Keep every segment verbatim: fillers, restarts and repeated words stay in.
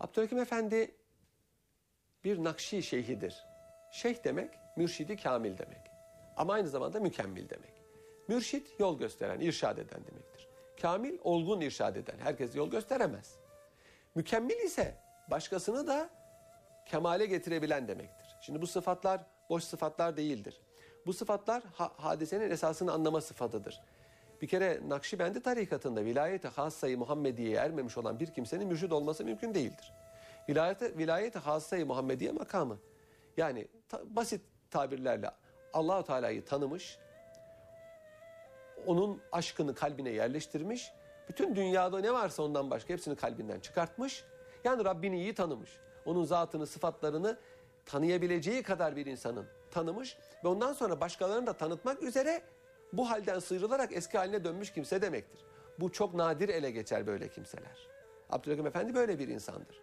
Abdülhakim Efendi bir Nakşi şeyhidir. Şeyh demek, mürşidi kamil demek. Ama aynı zamanda mükemmel demek. Mürşit yol gösteren, irşad eden demektir. Kamil, olgun irşad eden. Herkes yol gösteremez. Mükemmel ise başkasını da kemale getirebilen demektir. Şimdi bu sıfatlar boş sıfatlar değildir. Bu sıfatlar ha hadisenin esasını anlama sıfatıdır. Bir kere Nakşibendi tarikatında vilayet-i hassayı Muhammediye'ye ermemiş olan bir kimsenin mürşid olması mümkün değildir. Vilayet-i vilayet hassayı Muhammediye makamı. Yani ta basit tabirlerle Allah-u Teala'yı tanımış, onun aşkını kalbine yerleştirmiş, bütün dünyada ne varsa ondan başka hepsini kalbinden çıkartmış. Yani Rabbini iyi tanımış. Onun zatını, sıfatlarını tanıyabileceği kadar bir insanın tanımış ve ondan sonra başkalarını da tanıtmak üzere bu halden sıyrılarak eski haline dönmüş kimse demektir. Bu çok nadir ele geçer böyle kimseler. Abdülhakim Efendi böyle bir insandır.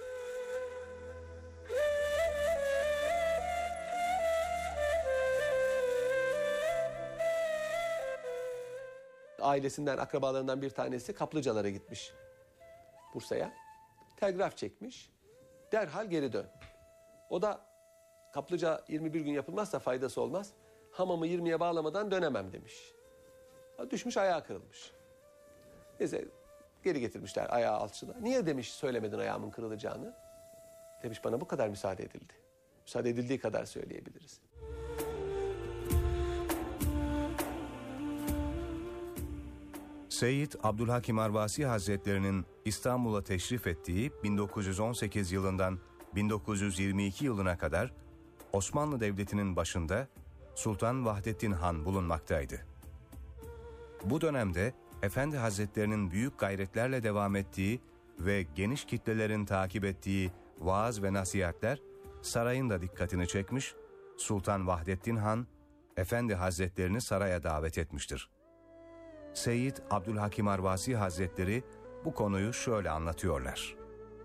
Ailesinden, akrabalarından bir tanesi kaplıcalara gitmiş Bursa'ya. Telgraf çekmiş. Derhal geri dön. O da kaplıca yirmi bir gün yapılmazsa faydası olmaz. Hamamı yirmiye bağlamadan dönemem demiş. Düşmüş, ayağı kırılmış. Neyse geri getirmişler ayağı alçıda. Niye demiş söylemedin ayağımın kırılacağını? Demiş bana bu kadar müsaade edildi. Müsaade edildiği kadar söyleyebiliriz. Seyyid Abdülhakim Arvasi Hazretlerinin İstanbul'a teşrif ettiği bin dokuz yüz on sekiz yılından bin dokuz yüz yirmi iki yılına kadar Osmanlı Devleti'nin başında Sultan Vahdettin Han bulunmaktaydı. Bu dönemde Efendi Hazretlerinin büyük gayretlerle devam ettiği ve geniş kitlelerin takip ettiği vaaz ve nasihatler sarayın da dikkatini çekmiş, Sultan Vahdettin Han, Efendi Hazretlerini saraya davet etmiştir. Seyyid Abdülhakim Arvasi Hazretleri bu konuyu şöyle anlatıyorlar.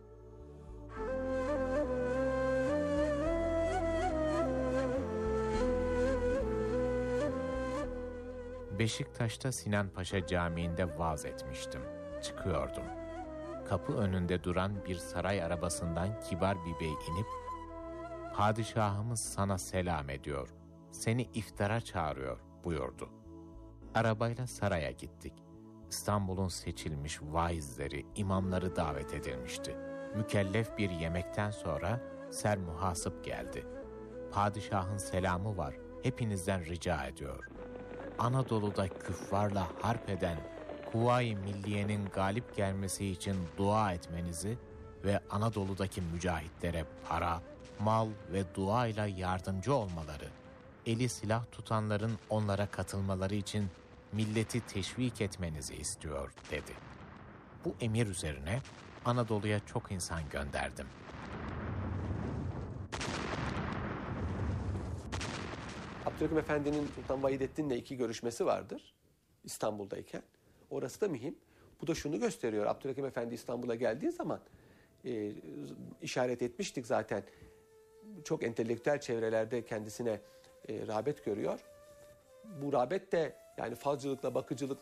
Beşiktaş'ta Sinan Paşa Camii'nde vaaz etmiştim. Çıkıyordum. Kapı önünde duran bir saray arabasından kibar bir bey inip, "Padişahımız sana selam ediyor, seni iftara çağırıyor," buyurdu. Arabayla saraya gittik. İstanbul'un seçilmiş vaizleri, imamları davet edilmişti. Mükellef bir yemekten sonra sermuhasip geldi. "Padişahın selamı var, hepinizden rica ediyor. Anadolu'da küffarla harp eden Kuvayi Milliye'nin galip gelmesi için dua etmenizi ve Anadolu'daki mücahitlere para, mal ve duayla yardımcı olmaları, eli silah tutanların onlara katılmaları için milleti teşvik etmenizi istiyor," dedi. Bu emir üzerine Anadolu'ya çok insan gönderdim. Abdülhakim Efendi'nin Sultan Vahidettin'le iki görüşmesi vardır İstanbul'dayken. Orası da mühim. Bu da şunu gösteriyor. Abdülhakim Efendi İstanbul'a geldiği zaman e, işaret etmiştik zaten. Çok entelektüel çevrelerde kendisine e, rağbet görüyor. Bu rağbet de yani falcılıkla, bakıcılıkla